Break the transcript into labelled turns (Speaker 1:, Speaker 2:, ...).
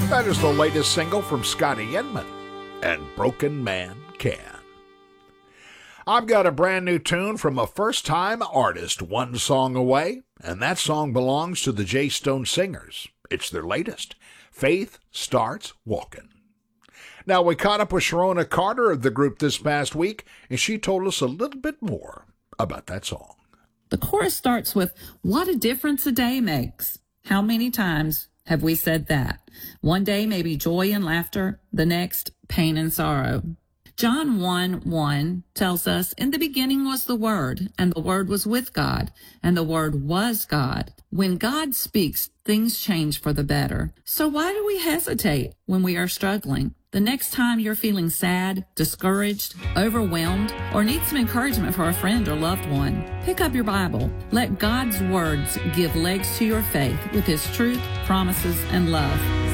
Speaker 1: That is the latest single from Scotty Inman and Broken Man Can. I've got a brand new tune from a first-time artist, one song away, and that song belongs to the J. Stone Singers. It's their latest, Faith Starts Walking. Now, we caught up with Sharona Carter of the group this past week, and she told us a little bit more about that song.
Speaker 2: The chorus starts with, "What a difference a day makes." How many times have we said that? One day may be joy and laughter, the next pain and sorrow. John 1:1 tells us, "In the beginning was the Word, and the Word was with God, and the Word was God." When God speaks, things change for the better. So why do we hesitate when we are struggling? The next time you're feeling sad, discouraged, overwhelmed, or need some encouragement for a friend or loved one, pick up your Bible. Let God's words give legs to your faith with His truth, promises, and love.